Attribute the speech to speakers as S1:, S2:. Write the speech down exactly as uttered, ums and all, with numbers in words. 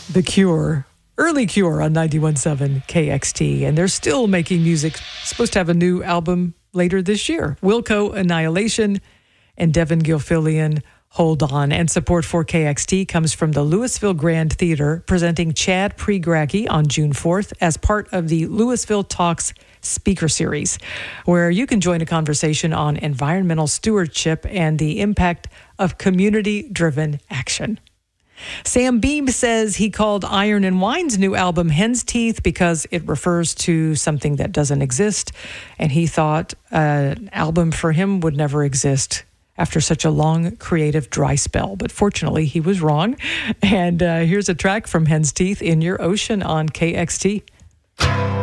S1: The Cure, early Cure on ninety-one point seven K X T, and they're still making music. Supposed to have a new album later this year. Wilco, Annihilation, and Devin Gilfillian, Hold On. And support for K X T comes from the Louisville Grand Theater, presenting Chad Pregracke on June fourth as part of the Louisville Talks speaker series, where you can join a conversation on environmental stewardship and the impact of community-driven action. Sam Beam says he called Iron and Wine's new album Hen's Teeth because it refers to something that doesn't exist, and he thought an album for him would never exist after such a long creative dry spell. But fortunately, he was wrong. And uh, here's a track from Hen's Teeth, In Your Ocean on K X T.